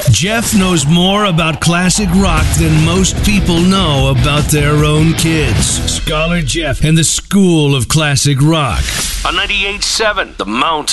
Jeff knows more about classic rock than most people know about their own kids. Scholar Jeff and the School of Classic Rock. On 98.7 The Mountain.